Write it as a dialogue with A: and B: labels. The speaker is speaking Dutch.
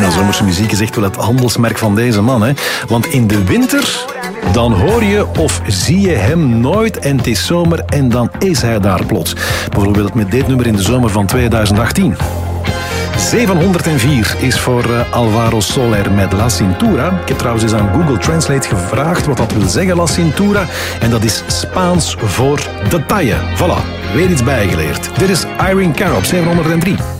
A: Ja, zomerse muziek is echt wel het handelsmerk van deze man. Hè? Want in de winter, dan hoor je of zie je hem nooit en het is zomer en dan is hij daar plots. Bijvoorbeeld met dit nummer in de zomer van 2018. 704 is voor Alvaro Soler met La Cintura. Ik heb trouwens eens aan Google Translate gevraagd wat dat wil zeggen, La Cintura. En dat is Spaans voor de taille. Voilà, weer iets bijgeleerd. Dit is Irene Cara op 703.